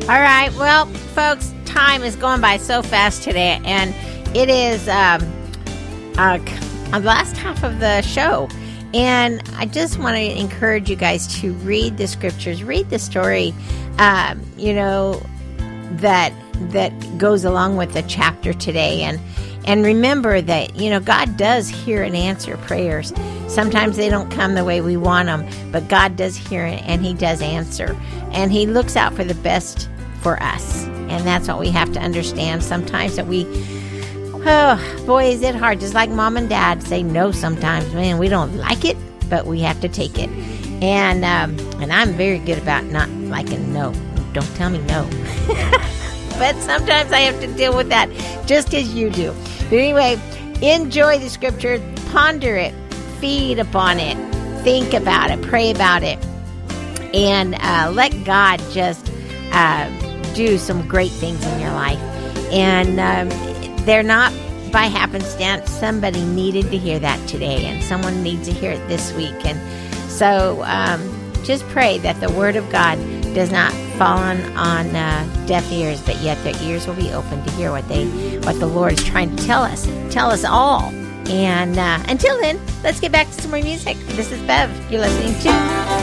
All right. Well, folks, time is going by so fast today, and it is the last half of the show. And I just want to encourage you guys to read the scriptures, read the story, that goes along with the chapter today. And remember that, God does hear and answer prayers. Sometimes they don't come the way we want them, but God does hear it, and He does answer. And He looks out for the best for us. And that's what we have to understand sometimes, that is it hard. Just like mom and dad say no sometimes. Man, we don't like it, but we have to take it. And I'm very good about not liking no. Don't tell me no. But sometimes I have to deal with that just as you do. But anyway, enjoy the scripture, ponder it, feed upon it, think about it, pray about it, and let God just do some great things in your life. And they're not by happenstance. Somebody needed to hear that today, and someone needs to hear it this week. And so just pray that the word of God does not fall on deaf ears, but yet their ears will be open to hear what the Lord is trying to tell us all. And until then, let's get back to some more music. This is Bev. You're listening to